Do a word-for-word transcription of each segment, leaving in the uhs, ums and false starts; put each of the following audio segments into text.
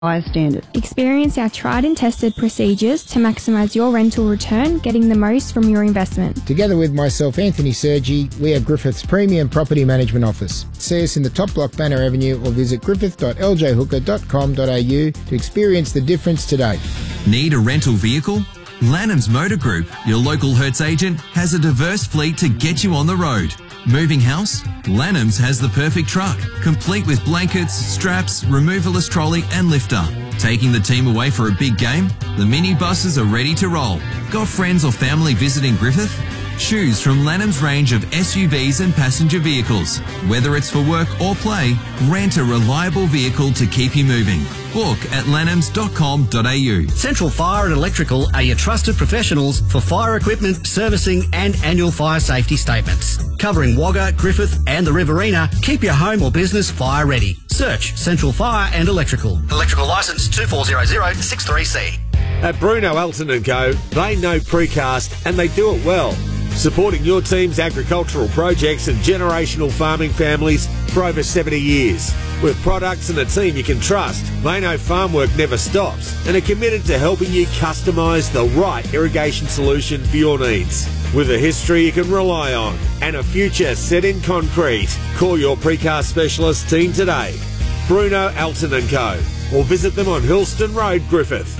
higher standard. Experience our tried and tested procedures to maximise your rental return, getting the most from your investment. Together with myself, Anthony Sergi, we are Griffith's premium property management office. See us in the top block, Banner Avenue, or visit griffith dot l j hooker dot com dot a u to experience the difference today. Need a rental vehicle? Lanham's Motor Group, your local Hertz agent, has a diverse fleet to get you on the road. Moving house? Lanham's has the perfect truck, complete with blankets, straps, removalist trolley and lifter. Taking the team away for a big game? The minibuses are ready to roll. Got friends or family visiting Griffith? Choose from Lanham's range of S U Vs and passenger vehicles. Whether it's for work or play, rent a reliable vehicle to keep you moving. Book at lanhams dot com dot a u. Central Fire and Electrical are your trusted professionals for fire equipment, servicing and annual fire safety statements. Covering Wagga, Griffith and the Riverina, keep your home or business fire ready. Search Central Fire and Electrical. Electrical licence two four zero zero six three C. At Bruno Elton and Co, they know precast and they do it well. Supporting your team's agricultural projects and generational farming families for over seventy years. With products and a team you can trust, they know farm work never stops and are committed to helping you customise the right irrigation solution for your needs. With a history you can rely on and a future set in concrete, call your precast specialist team today. Bruno Elton and Co. Or visit them on Hillston Road, Griffith.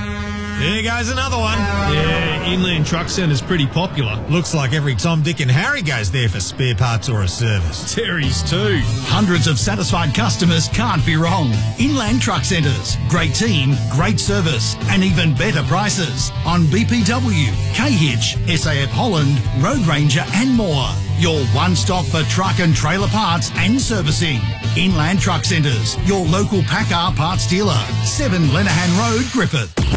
There goes another one. Yeah, Inland Truck Centre's pretty popular. Looks like every Tom, Dick and Harry goes there for spare parts or a service. Terry's too. Hundreds of satisfied customers can't be wrong. Inland Truck Centres. Great team, great service and even better prices. On B P W, K-Hitch, S A F Holland, Road Ranger and more. Your one-stop for truck and trailer parts and servicing. Inland Truck Centres, your local Packard parts dealer. seven Lenahan Road, Griffith.